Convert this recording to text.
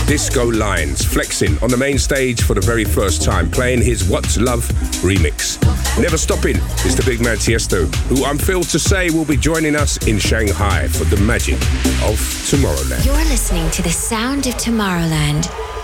Disco Lines, flexing on the main stage for the very first time, playing his What's Love remix. Never Stopping is the big man Tiesto, who I'm thrilled to say will be joining us in Shanghai for the magic of Tomorrowland. You're listening to the sound of Tomorrowland